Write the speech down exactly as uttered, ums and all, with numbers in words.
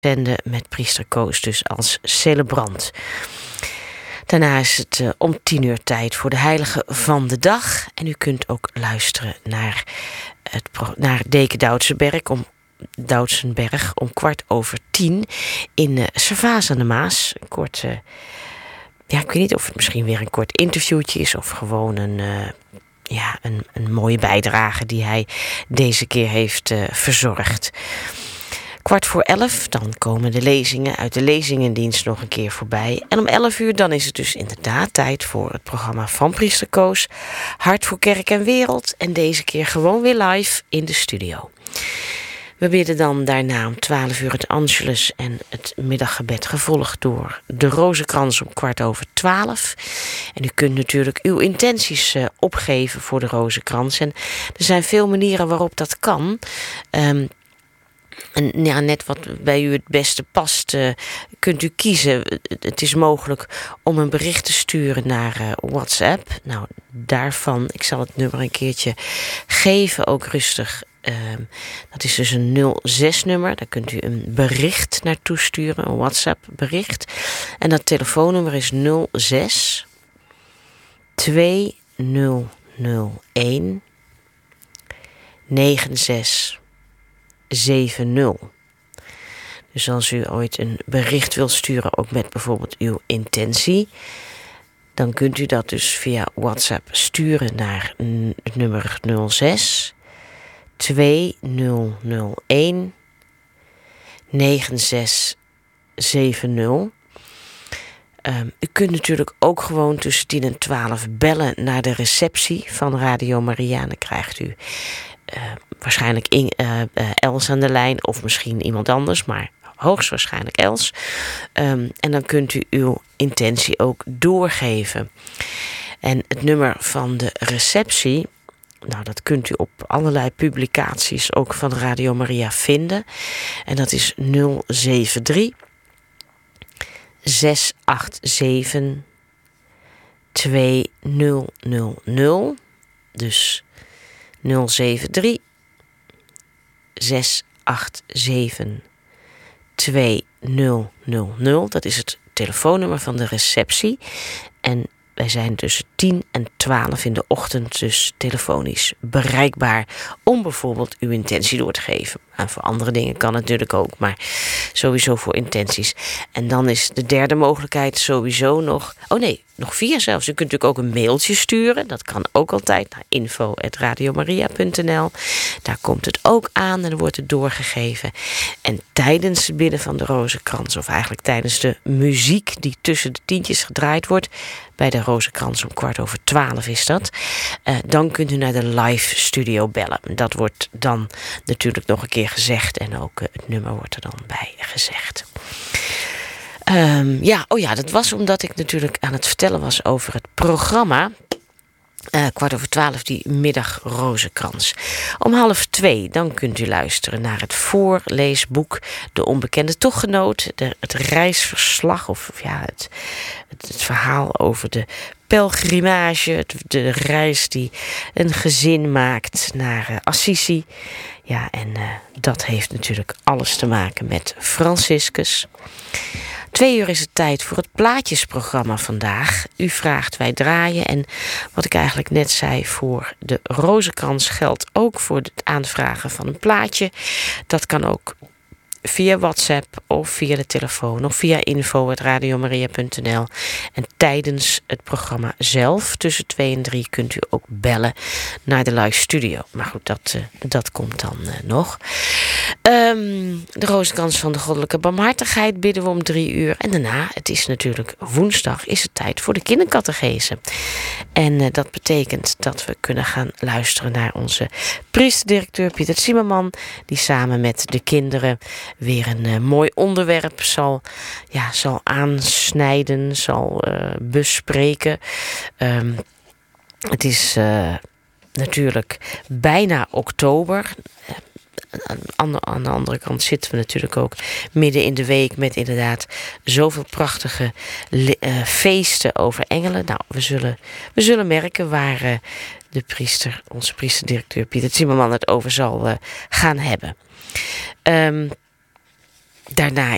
zenden met priester Koos dus als celebrant. Daarna is het uh, om tien uur tijd voor de heilige van de dag. En u kunt ook luisteren naar, het pro- naar Deken Doutsenberg om, Doutsenberg om kwart over tien in uh, Servaas aan de Maas. Een kort, uh, ja, ik weet niet of het misschien weer een kort interviewtje is of gewoon een, uh, ja, een, een mooie bijdrage die hij deze keer heeft uh, verzorgd. Kwart voor elf, dan komen de lezingen uit de lezingendienst nog een keer voorbij. En om elf uur, dan is het dus inderdaad tijd voor het programma van priester Koos. Hart voor kerk en wereld. En deze keer gewoon weer live in de studio. We bidden dan daarna om twaalf uur het Angelus en het middaggebed, gevolgd door de Rozenkrans om kwart over twaalf. En u kunt natuurlijk uw intenties uh, opgeven voor de Rozenkrans. En er zijn veel manieren waarop dat kan. Um, En ja, net wat bij u het beste past, uh, kunt u kiezen. Het is mogelijk om een bericht te sturen naar uh, WhatsApp. Nou, daarvan, ik zal het nummer een keertje geven, ook rustig. Uh, dat is dus een nul zes nummer. Daar kunt u een bericht naartoe sturen, een WhatsApp bericht. En dat telefoonnummer is nul zes twee nul nul een negen zes zeven nul. Dus als u ooit een bericht wilt sturen, ook met bijvoorbeeld uw intentie, dan kunt u dat dus via WhatsApp sturen naar het nummer nul zes twee nul nul een negen zes zeven nul. Um, u kunt natuurlijk ook gewoon tussen tien en twaalf bellen naar de receptie van Radio Maria. Dan krijgt u Uh, waarschijnlijk in, uh, uh, Els aan de lijn of misschien iemand anders, maar hoogstwaarschijnlijk Els. Um, en dan kunt u uw intentie ook doorgeven. En het nummer van de receptie, nou, dat kunt u op allerlei publicaties ook van Radio Maria vinden. En dat is nul zeven drie zes acht zeven twee nul nul nul. Dus nul zeven drie zes acht zeven twee nul nul nul. Dat is het telefoonnummer van de receptie. En wij zijn tussen tien en twaalf in de ochtend dus telefonisch bereikbaar om bijvoorbeeld uw intentie door te geven. En voor andere dingen kan het natuurlijk ook, maar sowieso voor intenties. En dan is de derde mogelijkheid sowieso nog... Oh nee, nog vier zelfs. U kunt natuurlijk ook een mailtje sturen. Dat kan ook altijd naar info at radiomaria punt n l. Daar komt het ook aan en dan wordt het doorgegeven. En tijdens het bidden van de Rozenkrans, of eigenlijk tijdens de muziek die tussen de tientjes gedraaid wordt, bij de Rozenkrans om kwart over twaalf is dat, uh, dan kunt u naar de live studio bellen. Dat wordt dan natuurlijk nog een keer gezegd en ook uh, het nummer wordt er dan bij gezegd. Um, ja, oh ja, dat was omdat ik natuurlijk aan het vertellen was over het programma. Uh, kwart over twaalf, die middag Rozenkrans. Om half twee, dan kunt u luisteren naar het voorleesboek De Onbekende Tochtgenoot. De, het reisverslag, of, of ja, het, het, het verhaal over de pelgrimage. Het, de reis die een gezin maakt naar uh, Assisi. Ja, en uh, dat heeft natuurlijk alles te maken met Franciscus. Twee uur is het tijd voor het plaatjesprogramma vandaag. U vraagt, wij draaien. En wat ik eigenlijk net zei voor de Rozenkrans geldt ook voor het aanvragen van een plaatje. Dat kan ook via WhatsApp of via de telefoon of via info at radiomaria punt n l. En tijdens het programma zelf, tussen twee en drie, kunt u ook bellen naar de live studio. Maar goed, dat, uh, dat komt dan uh, nog. Um, de Rozenkrans van de Goddelijke Barmhartigheid bidden we om drie uur. En daarna, het is natuurlijk woensdag, is het tijd voor de kindercatechese. En uh, dat betekent dat we kunnen gaan luisteren naar onze priesterdirecteur Pieter Zimmerman, die samen met de kinderen weer een uh, mooi onderwerp zal, ja, zal aansnijden, zal uh, bespreken. Um, het is uh, natuurlijk bijna oktober. Aan de, aan de andere kant zitten we natuurlijk ook midden in de week met inderdaad zoveel prachtige uh, feesten over engelen. Nou, we zullen, we zullen merken waar uh, de priester, onze priesterdirecteur Pieter Zimmerman het over zal uh, gaan hebben. Um, daarna